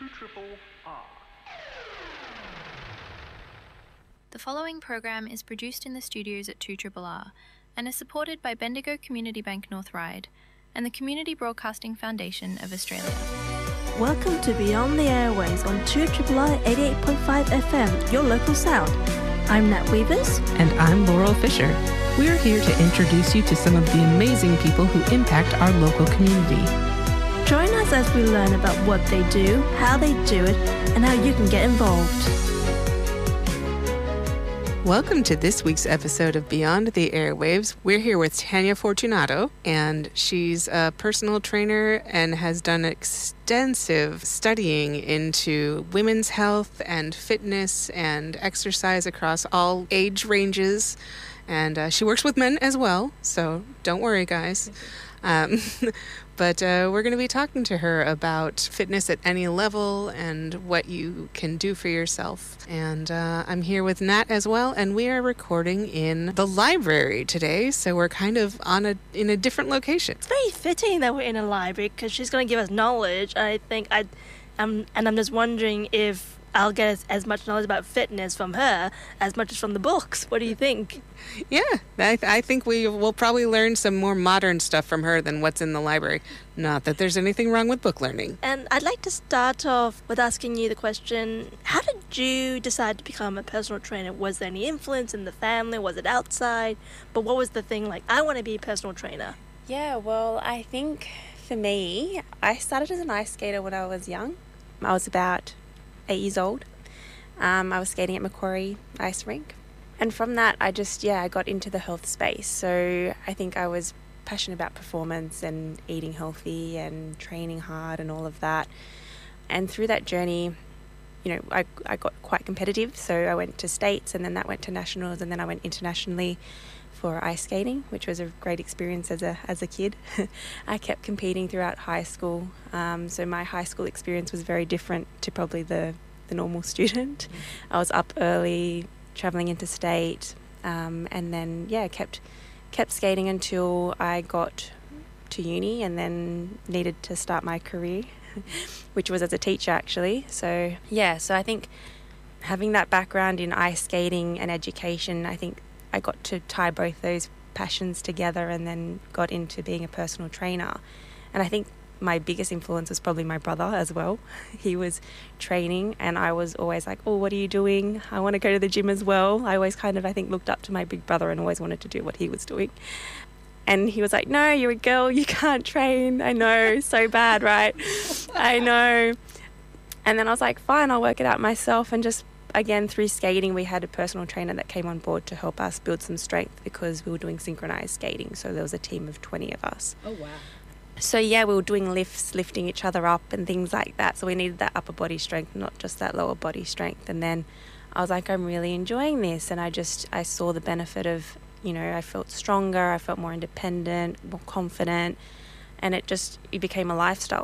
2RRR. The following program is produced in the studios at 2RRR and is supported by Bendigo Community Bank North Ryde and the Community Broadcasting Foundation of Australia. Welcome to Beyond the Airways on 2RRR 88.5 FM, your local sound. I'm Nat Weavers. And I'm Laurel Fisher. We're here to introduce you to some of the amazing people who impact our local community. Join us as we learn about what they do, how they do it, and how you can get involved. Welcome to this week's episode of Beyond the Airwaves. We're here with Tanya Fortunato, and she's a personal trainer and has done extensive studying into women's health and fitness and exercise across all age ranges. And she works with men as well, so don't worry, guys. But we're going to be talking to her about fitness at any level and what you can do for yourself. And I'm here with Nat as well, and we are recording in the library today, so we're kind of in a different location. It's very fitting that we're in a library because she's going to give us knowledge. I think I'm just wondering if I'll get as much knowledge about fitness from her as much as from the books. What do you think? Yeah, I think we will probably learn some more modern stuff from her than what's in the library. Not that there's anything wrong with book learning. And I'd like to start off with asking you the question, how did you decide to become a personal trainer? Was there any influence in the family? Was it outside? But what was the thing like, I want to be a personal trainer? Yeah, well, I think for me, I started as an ice skater when I was young. I was about 8 years old. I was skating at Macquarie Ice Rink. And from that, I got into the health space. So I think I was passionate about performance and eating healthy and training hard and all of that. And through that journey, I got quite competitive. So I went to states, and then that went to nationals, and then I went internationally for ice skating, which was a great experience as a kid. I kept competing throughout high school. So my high school experience was very different to probably the normal student. I was up early, traveling interstate, and then kept skating until I got to uni, and then needed to start my career, which was as a teacher actually. So I think having that background in ice skating and education, I think I got to tie both those passions together and then got into being a personal trainer. And I think my biggest influence was probably my brother as well. He was training, and I was always like, oh, what are you doing? I want to go to the gym as well. I always I think, looked up to my big brother and always wanted to do what he was doing. And he was like, no, you're a girl, you can't train. I know, so bad, right? I know. And then I was like, fine, I'll work it out myself. And just, again, through skating, we had a personal trainer that came on board to help us build some strength because we were doing synchronized skating. So there was a team of 20 of us. Oh, wow. So, we were doing lifts, lifting each other up and things like that. So we needed that upper body strength, not just that lower body strength. And then I was like, I'm really enjoying this. And I saw the benefit of, I felt stronger, I felt more independent, more confident. And it became a lifestyle